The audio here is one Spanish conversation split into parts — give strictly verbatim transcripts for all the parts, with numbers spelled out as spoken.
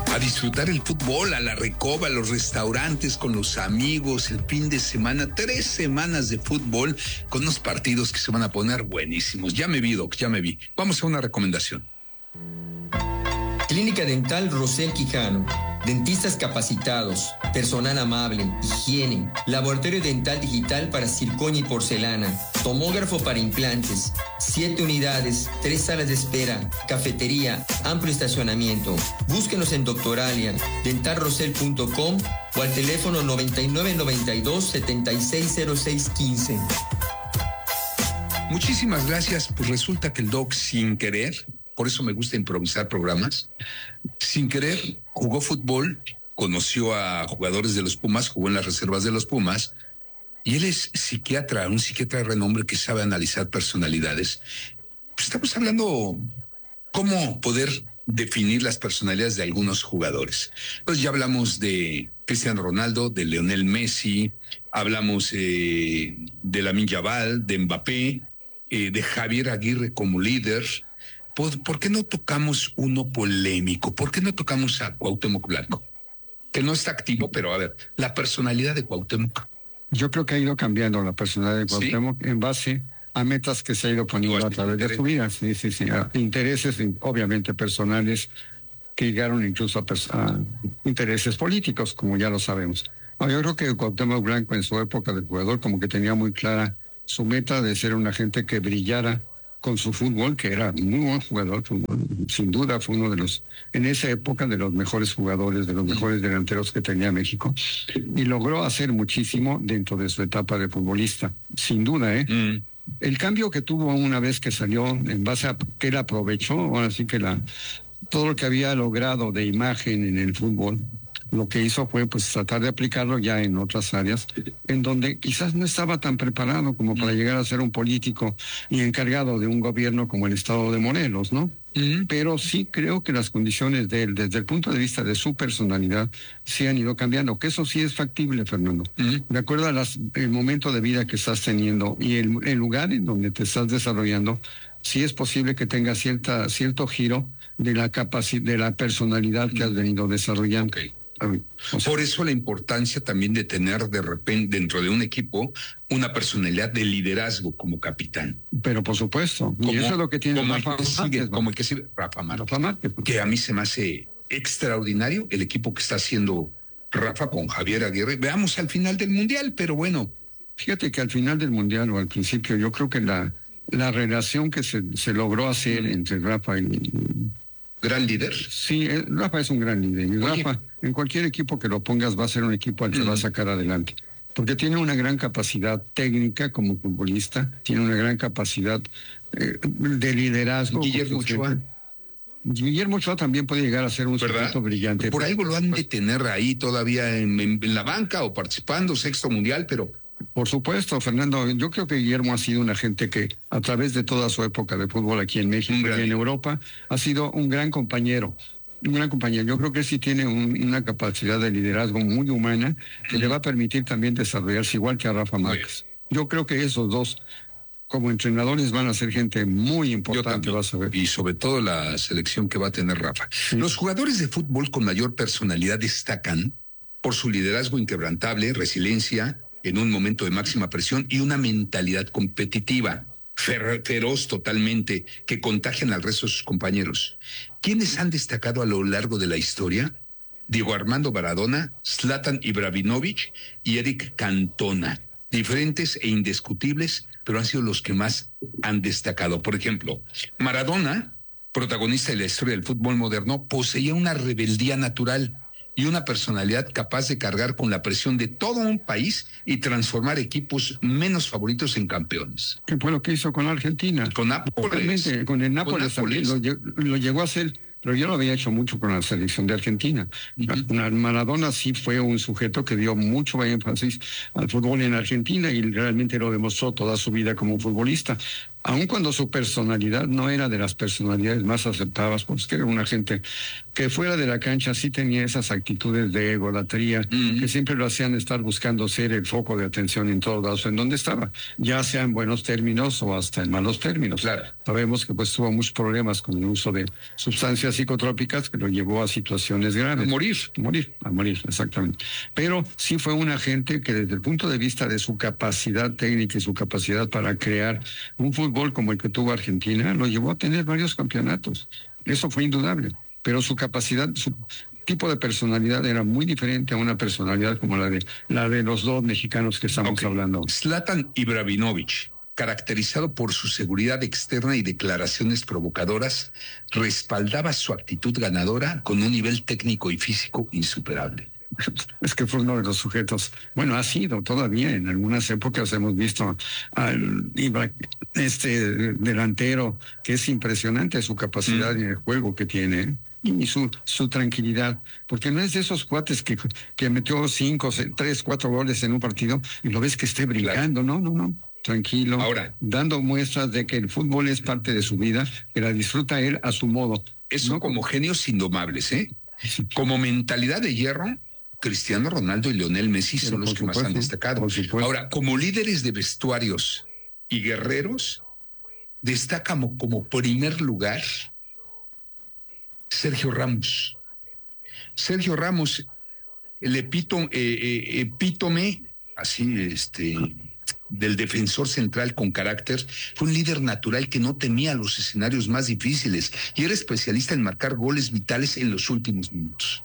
a disfrutar el fútbol, a la recoba, a los restaurantes, con los amigos, el fin de semana, tres semanas de fútbol con unos partidos que se van a poner buenísimos. Ya me vi, Doc, ya me vi. Vamos a una recomendación. Clínica Dental Rosel Quijano. Dentistas capacitados, personal amable, higiene, laboratorio dental digital para circonia y porcelana, tomógrafo para implantes, siete unidades, tres salas de espera, cafetería, amplio estacionamiento. Búsquenos en Doctoralia, dental rosel punto com o al teléfono noventa y nueve noventa y dos setenta y seis cero seis quince. Muchísimas gracias. Pues resulta que el Doc, sin querer, por eso me gusta improvisar programas, sin querer jugó fútbol, conoció a jugadores de los Pumas, jugó en las reservas de los Pumas, y él es psiquiatra, un psiquiatra de renombre que sabe analizar personalidades. Pues estamos hablando cómo poder definir las personalidades de algunos jugadores. Pues ya hablamos de Cristiano Ronaldo, de Lionel Messi, hablamos eh, de Lamine Yamal, de Mbappé, eh, de Javier Aguirre como líder. ¿Por, ¿Por qué no tocamos uno polémico? ¿Por qué no tocamos a Cuauhtémoc Blanco? Que no está activo, pero a ver, la personalidad de Cuauhtémoc. Yo creo que ha ido cambiando la personalidad de Cuauhtémoc, ¿sí?, en base a metas que se ha ido poniendo Igual, a través interés. de su vida. Sí, sí, sí. A intereses, obviamente, personales, que llegaron incluso a, a intereses políticos, como ya lo sabemos. No, yo creo que Cuauhtémoc Blanco, en su época de jugador, como que tenía muy clara su meta de ser una gente que brillara con su fútbol, que era muy buen jugador, fútbol, sin duda fue uno de los, en esa época, de los mejores jugadores, de los mejores delanteros que tenía México, y logró hacer muchísimo dentro de su etapa de futbolista, sin duda, ¿eh? Mm. El cambio que tuvo una vez que salió, en base a que él aprovechó, ahora sí que la, todo lo que había logrado de imagen en el fútbol, lo que hizo fue pues tratar de aplicarlo ya en otras áreas, en donde quizás no estaba tan preparado como para llegar a ser un político y encargado de un gobierno como el estado de Morelos, ¿no? Uh-huh. Pero sí creo que las condiciones de él, desde el punto de vista de su personalidad, sí han ido cambiando, que eso sí es factible, Fernando. Uh-huh. De acuerdo al momento de vida que estás teniendo y el, el lugar en donde te estás desarrollando, sí es posible que tenga cierta, cierto giro de la capacidad, de la personalidad que has venido desarrollando. Okay. O sea, por eso la importancia también de tener de repente dentro de un equipo una personalidad de liderazgo como capitán. Pero por supuesto, como, y eso es lo que tiene como Rafa el que sigue, Márquez, como el que sigue Rafa Márquez, Rafa Márquez, que a mí se me hace extraordinario el equipo que está haciendo Rafa con Javier Aguirre. Veamos al final del Mundial, pero bueno. Fíjate que al final del Mundial o al principio, yo creo que la, la relación que se, se logró hacer mm. entre Rafa y... ¿Gran líder? Sí, Rafa es un gran líder. Y Rafa, en cualquier equipo que lo pongas, va a ser un equipo al que mm. va a sacar adelante. Porque tiene una gran capacidad técnica como futbolista, tiene una gran capacidad eh, de liderazgo. Guillermo Ochoa. Guillermo Ochoa también puede llegar a ser un sujeto brillante. Por algo lo han de tener ahí todavía en, en, en la banca o participando, sexto mundial, pero... Por supuesto, Fernando, yo creo que Guillermo ha sido una gente que a través de toda su época de fútbol aquí en México y en Europa ha sido un gran compañero, un gran compañero. Yo creo que sí tiene un, una capacidad de liderazgo muy humana que uh-huh. le va a permitir también desarrollarse igual que a Rafa Márquez. Yo creo que esos dos como entrenadores van a ser gente muy importante, vas a ver. Y sobre todo la selección que va a tener Rafa. Sí. Los jugadores de fútbol con mayor personalidad destacan por su liderazgo inquebrantable, resiliencia en un momento de máxima presión y una mentalidad competitiva, fer- feroz totalmente, que contagian al resto de sus compañeros. ¿Quiénes han destacado a lo largo de la historia? Diego Armando Maradona, Zlatan Ibrahimovic y Eric Cantona. Diferentes e indiscutibles, pero han sido los que más han destacado. Por ejemplo, Maradona, protagonista de la historia del fútbol moderno, poseía una rebeldía natural y una personalidad capaz de cargar con la presión de todo un país y transformar equipos menos favoritos en campeones. ¿Qué fue lo que hizo con Argentina? Con Nápoles. Realmente, con el Nápoles, con Nápoles. También lo, lo llegó a hacer, pero yo lo había hecho mucho con la selección de Argentina. Uh-huh. Maradona sí fue un sujeto que dio mucho énfasis al fútbol en Argentina y realmente lo demostró toda su vida como futbolista. aun cuando su personalidad no era de las personalidades más aceptadas, porque era una gente que fuera de la cancha sí tenía esas actitudes de egolatría, mm-hmm. que siempre lo hacían estar buscando ser el foco de atención en todos lados, en donde estaba, ya sea en buenos términos o hasta en malos términos. Claro. Sabemos que pues tuvo muchos problemas con el uso de sustancias psicotrópicas que lo llevó a situaciones graves. A morir. A morir, a morir, exactamente. Pero sí fue una gente que desde el punto de vista de su capacidad técnica y su capacidad para crear un fútbol como el que tuvo Argentina, lo llevó a tener varios campeonatos. Eso fue indudable. Pero su capacidad, su tipo de personalidad era muy diferente a una personalidad como la de la de los dos mexicanos que estamos okay. hablando. Zlatan Ibrahimović, caracterizado por su seguridad externa y declaraciones provocadoras, respaldaba su actitud ganadora con un nivel técnico y físico insuperable. Es que fue uno de los sujetos, bueno, ha sido todavía, en algunas épocas hemos visto al este delantero que es impresionante su capacidad mm. en el juego que tiene y su, su tranquilidad, porque no es de esos cuates que, que metió cinco, tres, cuatro goles en un partido y lo ves que esté brincando, claro. no, no, no. Tranquilo, ahora dando muestras de que el fútbol es parte de su vida, que la disfruta él a su modo. Eso ¿no? Como genios indomables, ¿eh? Como mentalidad de hierro, Cristiano Ronaldo y Lionel Messi son Pero los que supuesto, más han destacado. Ahora, como líderes de vestuarios y guerreros, destaca como, como primer lugar Sergio Ramos. Sergio Ramos, el epítome, eh, eh, epítome así, este... del defensor central con carácter, fue un líder natural que no temía los escenarios más difíciles y era especialista en marcar goles vitales en los últimos minutos.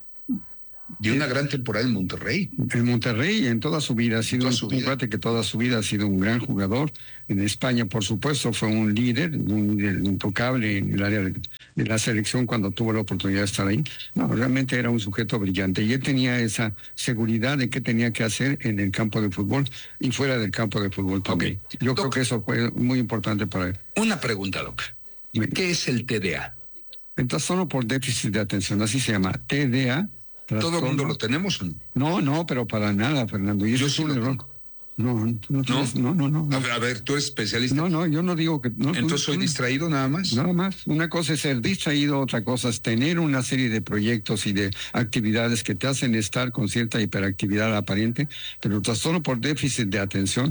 Dio una gran temporada en Monterrey. En Monterrey, en toda su vida ha sido un jugador que toda su vida ha sido un gran jugador. En España, por supuesto, fue un líder, un líder intocable en el área de, de la selección cuando tuvo la oportunidad de estar ahí. No, realmente era un sujeto brillante y él tenía esa seguridad de qué tenía que hacer en el campo de fútbol y fuera del campo de fútbol también. Okay. Yo Doc, creo que eso fue muy importante para él. Una pregunta, Doc. ¿Qué es el T D A? El trastorno por déficit de atención, así se llama, T D A. ¿Todo el mundo lo tenemos o no? No, no, pero para nada, Fernando. Y eso yo es sí un error. No, no, no, tienes, no, no, no, no. A ver, a ver, tú eres especialista. No, no, yo no digo que... No, Entonces soy tú, distraído nada más. Nada más. Una cosa es ser distraído, otra cosa es tener una serie de proyectos y de actividades que te hacen estar con cierta hiperactividad aparente, pero trastorno por déficit de atención,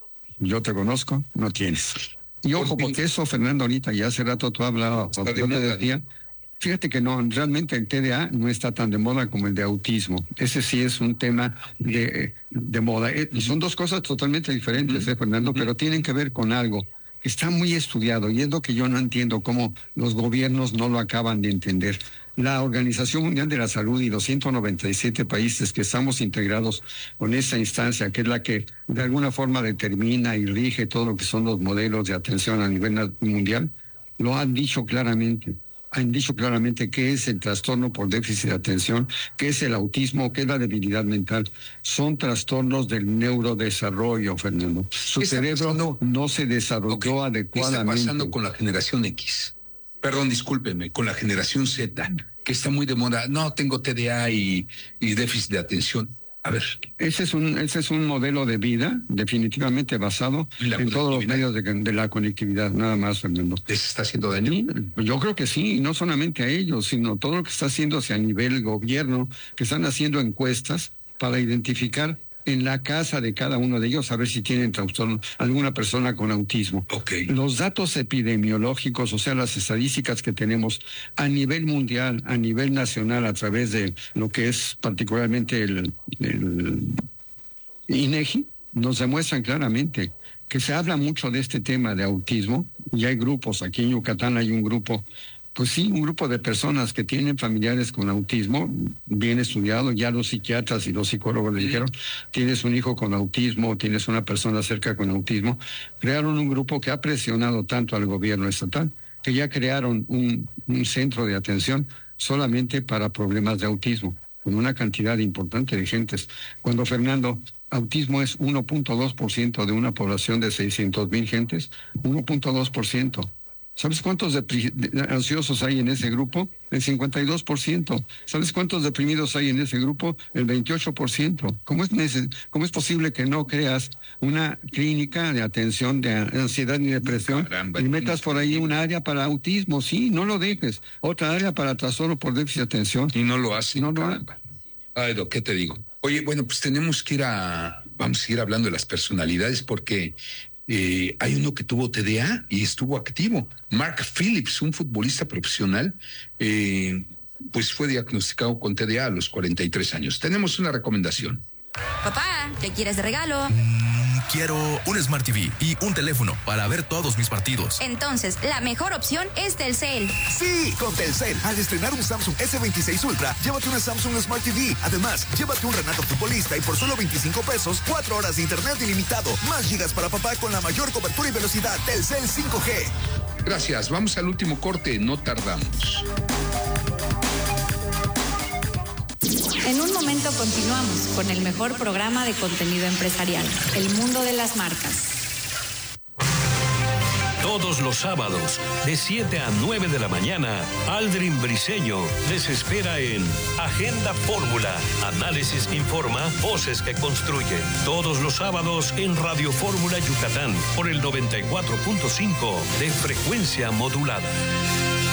yo te conozco, no tienes. Y ojo, porque eso, Fernando, ahorita ya hace rato tú hablabas, yo te decía... Fíjate que no, realmente el T D A no está tan de moda como el de autismo. Ese sí es un tema de, de moda. Y son dos cosas totalmente diferentes, ¿eh, Fernando? Pero tienen que ver con algo que está muy estudiado y es lo que yo no entiendo, cómo los gobiernos no lo acaban de entender. La Organización Mundial de la Salud y los ciento noventa y siete países que estamos integrados con esa instancia, que es la que de alguna forma determina y rige todo lo que son los modelos de atención a nivel mundial, lo han dicho claramente. Han dicho claramente qué es el trastorno por déficit de atención, qué es el autismo, qué es la debilidad mental. Son trastornos del neurodesarrollo, Fernando. Su cerebro no, no se desarrolló okay. adecuadamente. ¿Qué está pasando con la generación X? Perdón, discúlpeme, con la generación Z, que está muy de moda. No, tengo T D A y, y déficit de atención. A ver. Ese es un ese es un modelo de vida definitivamente basado en todos los medios de, de la conectividad, nada más, Fernando. ¿Les está haciendo daño? Sí, yo creo que sí, y no solamente a ellos, sino todo lo que está haciéndose a nivel gobierno, que están haciendo encuestas para identificar en la casa de cada uno de ellos a ver si tienen trastorno, alguna persona con autismo. Okay. Los datos epidemiológicos, o sea, las estadísticas que tenemos a nivel mundial, a nivel nacional, a través de lo que es particularmente el, el INEGI, nos demuestran claramente que se habla mucho de este tema de autismo y hay grupos, aquí en Yucatán hay un grupo. Pues sí, un grupo de personas que tienen familiares con autismo, bien estudiado, ya los psiquiatras y los psicólogos le dijeron, tienes un hijo con autismo, tienes una persona cerca con autismo, crearon un grupo que ha presionado tanto al gobierno estatal, que ya crearon un, un centro de atención solamente para problemas de autismo, con una cantidad importante de gentes. Cuando, Fernando, autismo es uno punto dos por ciento de una población de seiscientos mil gentes, uno punto dos por ciento. ¿Sabes cuántos depri- de, ansiosos hay en ese grupo? El cincuenta y dos por ciento. ¿Sabes cuántos deprimidos hay en ese grupo? El veintiocho por ciento. ¿Cómo es, neces- cómo es posible que no creas una clínica de atención de ansiedad y depresión? Caramba, y metas por ahí un área para autismo? Sí, no lo dejes. Otra área para trastorno por déficit de atención. Y no lo hacen, no lo caramba. Ay, ¿qué te digo? Oye, bueno, pues tenemos que ir a... Vamos a ir hablando de las personalidades porque... Eh, hay uno que tuvo T D A y estuvo activo. Mark Phillips, un futbolista profesional, eh, pues fue diagnosticado con T D A a los cuarenta y tres años. Tenemos una recomendación. Papá, ¿qué quieres de regalo? Mm, quiero un Smart T V y un teléfono para ver todos mis partidos. Entonces, la mejor opción es Telcel. Sí, con Telcel. Al estrenar un Samsung ese veintiséis Ultra, llévate una Samsung Smart T V. Además, llévate un Renato futbolista y por solo veinticinco pesos, cuatro horas de internet ilimitado. Más gigas para papá con la mayor cobertura y velocidad. Telcel cinco G. Gracias. Vamos al último corte. No tardamos. En un momento continuamos con el mejor programa de contenido empresarial, El Mundo de las Marcas. Todos los sábados, de siete a nueve de la mañana, Aldrin Briseño les espera en Agenda Fórmula. Análisis que informa, voces que construyen. Todos los sábados en Radio Fórmula Yucatán, por el noventa y cuatro punto cinco de frecuencia modulada.